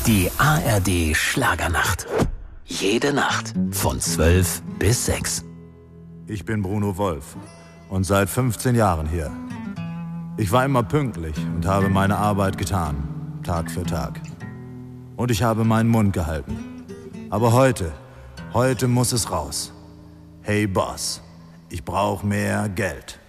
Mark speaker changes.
Speaker 1: Die ARD Schlagernacht. Jede Nacht von 12 bis 6.
Speaker 2: Ich bin Bruno Wolf und seit 15 Jahren hier. Ich war immer pünktlich und habe meine Arbeit getan, Tag für Tag. Und ich habe meinen Mund gehalten. Aber heute muss es raus. Hey Boss, ich brauche mehr Geld.